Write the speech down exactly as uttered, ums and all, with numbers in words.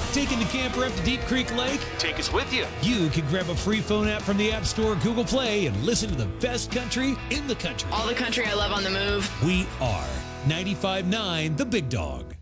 Taking the camper up to Deep Creek Lake? Take us with you. You can grab a free phone app from the App Store or Google Play and listen to the best country in the country. All the country I love on the move. We are ninety-five point nine The Big Dog.